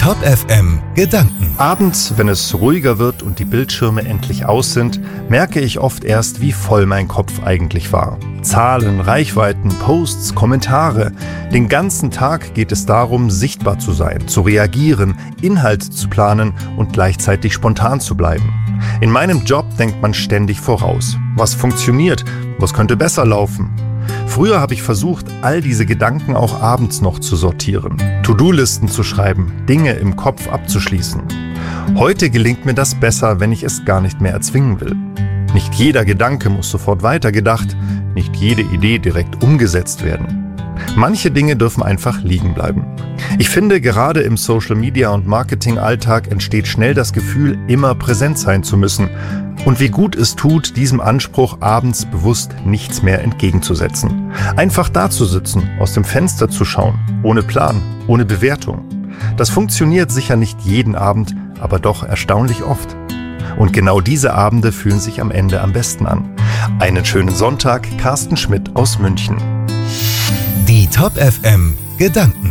Top FM Gedanken. Abends, wenn es ruhiger wird und die Bildschirme endlich aus sind, merke ich oft erst, wie voll mein Kopf eigentlich war. Zahlen, Reichweiten, Posts, Kommentare. Den ganzen Tag geht es darum, sichtbar zu sein, zu reagieren, Inhalt zu planen und gleichzeitig spontan zu bleiben. In meinem Job denkt man ständig voraus. Was funktioniert? Was könnte besser laufen? Früher habe ich versucht, all diese Gedanken auch abends noch zu sortieren, To-Do-Listen zu schreiben, Dinge im Kopf abzuschließen. Heute gelingt mir das besser, wenn ich es gar nicht mehr erzwingen will. Nicht jeder Gedanke muss sofort weitergedacht, nicht jede Idee direkt umgesetzt werden. Manche Dinge dürfen einfach liegen bleiben. Ich finde, gerade im Social-Media- und Marketing-Alltag entsteht schnell das Gefühl, immer präsent sein zu müssen. Und wie gut es tut, diesem Anspruch abends bewusst nichts mehr entgegenzusetzen. Einfach dazusitzen, aus dem Fenster zu schauen, ohne Plan, ohne Bewertung. Das funktioniert sicher nicht jeden Abend, aber doch erstaunlich oft. Und genau diese Abende fühlen sich am Ende am besten an. Einen schönen Sonntag, Carsten Schmidt aus München. Die Top FM Gedanken.